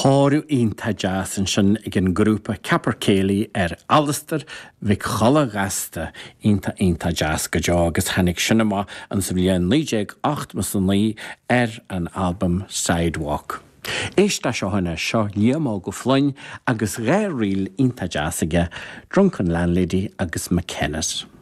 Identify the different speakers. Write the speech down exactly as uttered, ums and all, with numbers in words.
Speaker 1: Háirú ionta jazz an sin ag an grúpa Capercaillie ar Alistair bhí chola gasta ionta ionta jazz go deá agus hanig sinna an sa bhíon nídéag acht mas an lí ar an album Sidewalk. Éiste seo hana seo líamá go flainn agus ré riil ionta jazz aige Drunken Landlady agus McKenna's.